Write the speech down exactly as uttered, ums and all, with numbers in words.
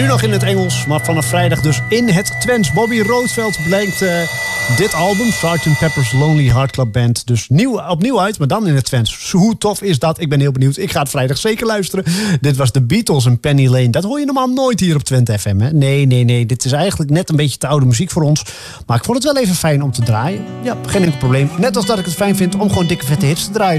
nu nog in het Engels, maar vanaf vrijdag dus in het Twents. Bobby Roodveld brengt uh, dit album, sergeant Pepper's Lonely Heart Club Band, dus nieuw, opnieuw uit, maar dan in het Twents. Hoe tof is dat? Ik ben heel benieuwd. Ik ga het vrijdag zeker luisteren. Dit was de Beatles en Penny Lane. Dat hoor je normaal nooit hier op Twente F M. Hè? Nee, nee, nee. Dit is eigenlijk net een beetje te oude muziek voor ons. Maar ik vond het wel even fijn om te draaien. Ja, geen enkel probleem. Net als dat ik het fijn vind om gewoon dikke vette hits te draaien.